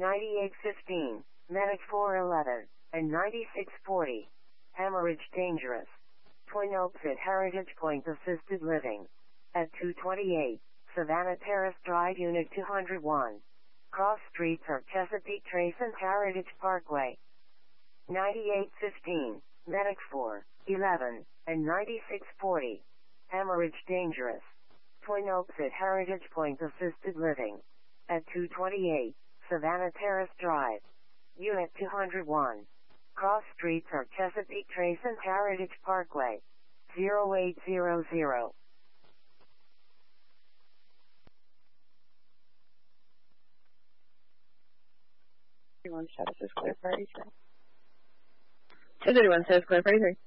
9815, Medic 411, and 9640. Hemorrhage dangerous. Twin Oaks at Heritage Point Assisted Living. At 228, Savannah Terrace Drive Unit 201. Cross streets are Chesapeake Trace and Heritage Parkway. 9815, Medic 411, and 9640. Hemorrhage dangerous. Twin Oaks at Heritage Point Assisted Living. At 228, Savannah Terrace Drive. Unit 201. Cross streets are Chesapeake Trace and Heritage Parkway. 0800. Everyone status is clear for 83. 231 says clear for 83.